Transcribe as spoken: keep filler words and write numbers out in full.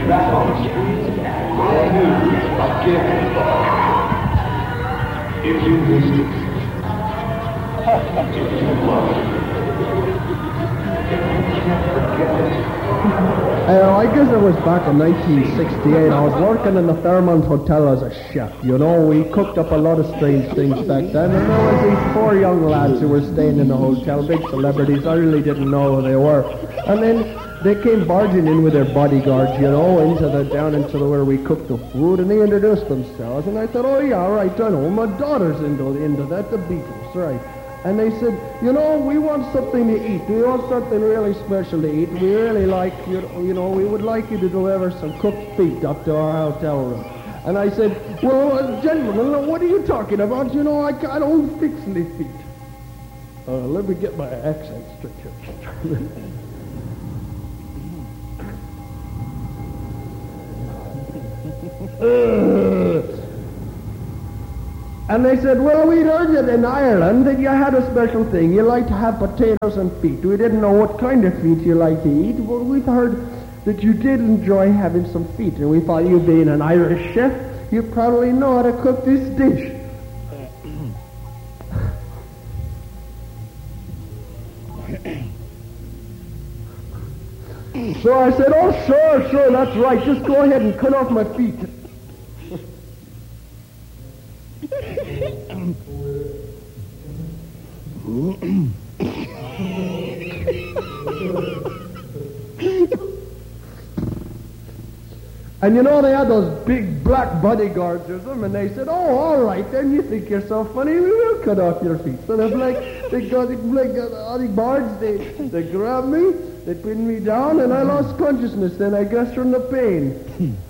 back on the streets and brand new again. If you missed it, if you loved it, if you can't forget it. Uh, I guess it was back in nineteen sixty-eight. I was working in the Fairmont Hotel as a chef. You know, we cooked up a lot of strange things back then. And there was these four young lads who were staying in the hotel, big celebrities. I really didn't know who they were. And then they came barging in with their bodyguards, you know, into the down into the where we cooked the food, and they introduced themselves. And I said, oh yeah, right, I know, my daughter's into into that, the Beatles, right? And they said, you know, we want something to eat. We want something really special to eat. We really like, you know, you know we would like you to deliver some cooked feet up to our hotel room. And I said, well, uh, gentlemen, what are you talking about? You know, I, I don't fix any feet. Uh, let me get my accent straight here. uh, And they said, well, we'd heard that in Ireland that you had a special thing. You like to have potatoes and feet. We didn't know what kind of feet you like to eat, but we'd heard that you did enjoy having some feet. And we thought, you being an Irish chef, you probably know how to cook this dish. So I said, oh, sure, sure, that's right. Just go ahead and cut off my feet. And you know, they had those big black bodyguards with them, and they said, oh, all right, then you think you're so funny, we will cut off your feet. So they're like, they got the black bodyguards, they, they grabbed me, they pinned me down, and I lost consciousness then, I guess, from the pain.